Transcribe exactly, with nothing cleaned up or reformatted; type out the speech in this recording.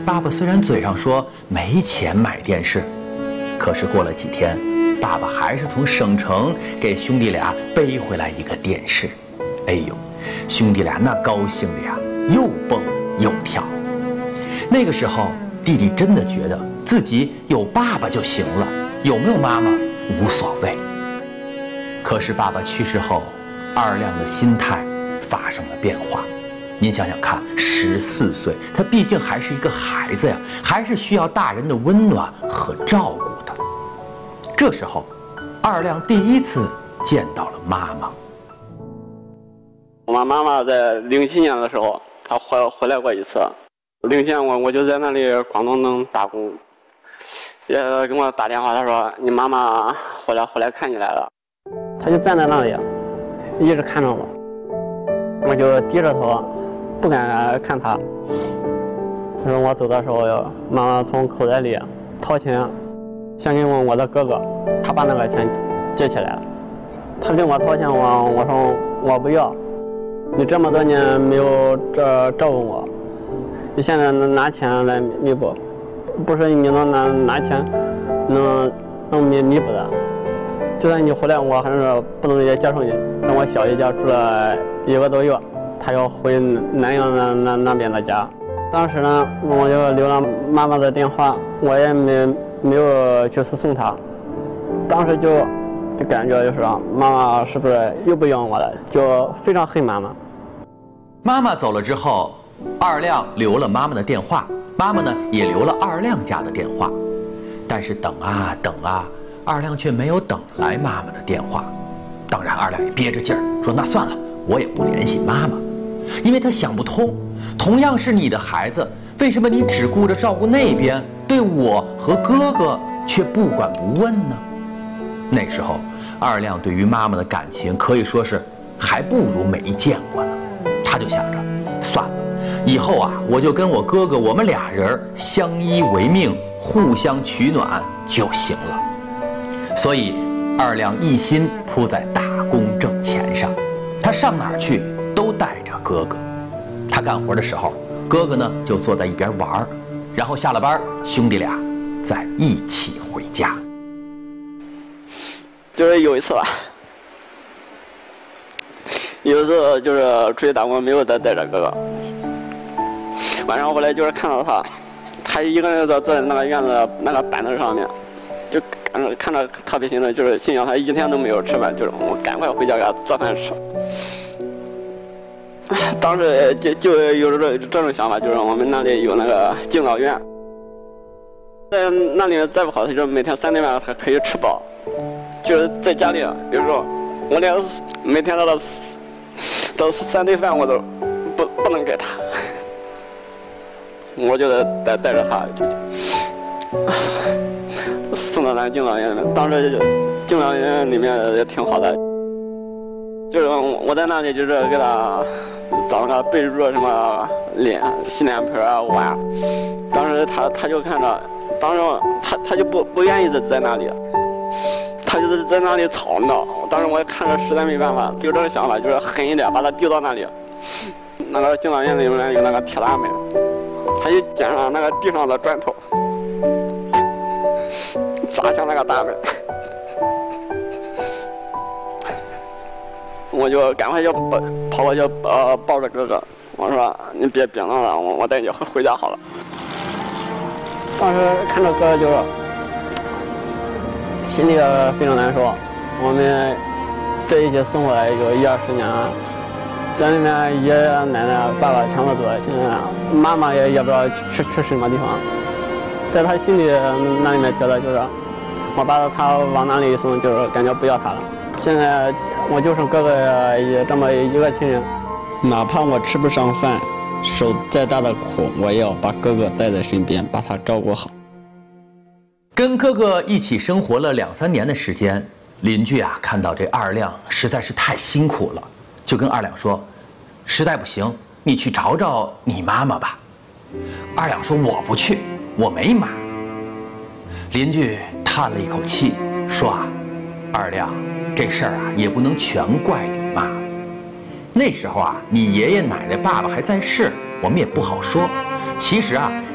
爸爸虽然嘴上说没钱买电视，可是过了几天，爸爸还是从省城给兄弟俩背回来一个电视。哎呦，兄弟俩那高兴的呀，又蹦又跳。那个时候，弟弟真的觉得自己有爸爸就行了，有没有妈妈无所谓。可是爸爸去世后，二亮的心态发生了变化。您想想看，十四岁，他毕竟还是一个孩子呀，还是需要大人的温暖和照顾的。这时候，二亮第一次见到了妈妈。 我妈妈在零七年的时候，她回回来过一次。零七年我我就在那里广东能打工，也跟我打电话，她说你妈妈回来回来看你来了。她就站在那里，一直看着我，我就低着头，不敢看她。她说我走的时候，妈妈从口袋里掏钱，想给我我的哥哥，他把那个钱接起来了。他给我掏钱，我我说我不要，你这么多年没有这照顾我，你现在拿钱来弥补，不是你能拿拿钱能能弥弥补的。就算你回来，我还是不能也接受你。让我小姨家住了一个多月，她要回南阳那那那边的家。当时呢，我就留了妈妈的电话，我也没没有去送她。当时就就感觉就是妈妈是不是又不要我了，就非常恨妈妈。 妈妈走了之后，二亮留了妈妈的电话，妈妈呢也留了二亮家的电话。但是等啊等啊，二亮却没有等来妈妈的电话。当然，二亮也憋着劲儿说：“那算了，我也不联系妈妈。”因为他想不通，同样是你的孩子，为什么你只顾着照顾那边，对我和哥哥却不管不问呢？那时候，二亮对于妈妈的感情可以说是还不如没见过呢。他就想着，算了，以后啊，我就跟我哥哥，我们俩人相依为命，互相取暖就行了。所以，二亮一心扑在打工挣钱上，他上哪儿去都带着哥哥。他干活的时候，哥哥呢就坐在一边玩，然后下了班，兄弟俩再一起回家。 就是有一次吧，有一次就是出去打工，没有再带着哥哥。晚上回来就是看到他，他一个人坐在那个院子那个板凳上面，就看着看着特别心疼，就是心想他一天都没有吃饭，就是我赶快回家给他做饭吃。当时就就有这这种想法，就是我们那里有那个敬老院，在那里再不好，就是每天三顿饭他可以吃饱。就是在家里，比如说我连每天到了到三顿饭我都不不能给他，我就得带带着他就送到咱敬老院里面。当时敬老院里面也挺好的，就是我在那里就是给他找那个被褥什么脸洗脸盆啊碗。当时他他就看着，当时他他就不不愿意在在那里。他就是在那里吵闹，当时我看着实在没办法，有这个想法，就是狠一点把他丢到那里。那个敬老院里面有那个铁栏门，他就捡上那个地上的砖头，砸向那个大门。我就赶快就跑跑过去呃抱着哥哥，我说你别别闹了，我我带你回回家好了。当时看着哥哥就是。心里非常难受，我们在一起生活了有一二十年了，家里面爷爷奶奶爸爸全部走了，现在妈妈也也不知道去去什么地方，在他心里那里面觉得就是我把他往哪里一送，就是感觉不要他了。现在我就剩哥哥也这么一个亲人， 哪怕我吃不上饭，受再大的苦，我也要把哥哥带在身边，把他照顾好。 跟哥哥一起生活了两三年的时间，邻居啊看到这二亮实在是太辛苦了，就跟二亮说：“实在不行，你去找找你妈妈吧。”二亮说：“我不去，我没妈。”邻居叹了一口气，说：“啊，二亮，这事儿啊也不能全怪你妈。那时候啊，你爷爷奶奶、爸爸还在世，我们也不好说。其实啊，